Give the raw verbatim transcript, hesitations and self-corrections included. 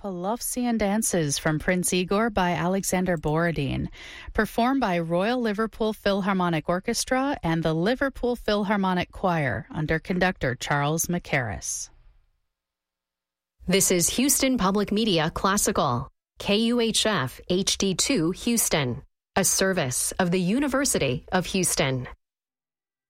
Pavlovian Dances from Prince Igor by Alexander Borodin, performed by Royal Liverpool Philharmonic Orchestra and the Liverpool Philharmonic Choir under conductor Charles Mackerras. This is Houston Public Media Classical, K U H F H D two Houston, a service of the University of Houston.